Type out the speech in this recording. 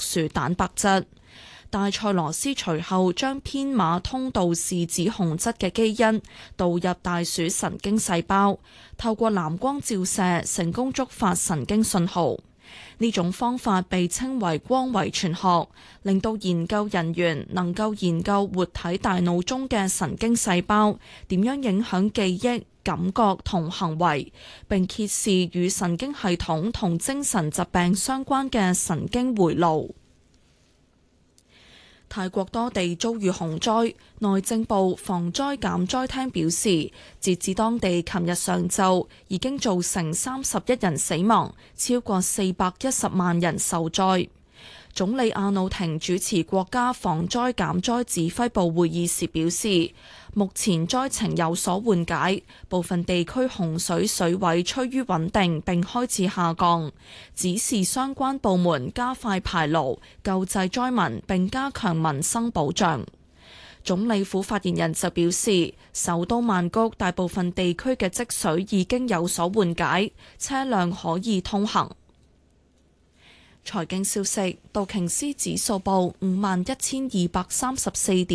殊蛋白質。戴塞羅斯隨後將編碼通道視紫紅質嘅基因導入大鼠神經細胞，透過藍光照射成功觸發神經信號。呢種方法被稱為光遺傳學，令到研究人員能夠研究活體大腦中嘅神經細胞點樣影響記憶、感覺同行為，並揭示與神經系統同精神疾病相關嘅神經迴路。泰國多地遭遇洪災，內政部防災減災廳表示，截至當地琴日上晝，已經造成31人死亡，超過410萬人受災。總理阿努廷主持國家防災減災指揮部會議時表示，目前災情有所緩解，部分地區洪水水位趨於穩定並開始下降，指示相關部門加快排澇、救濟災民並加強民生保障。總理府發言人就表示，首都曼谷大部分地區嘅積水已經有所緩解，車輛可以通行。財經消息，道瓊斯指數報51,234點。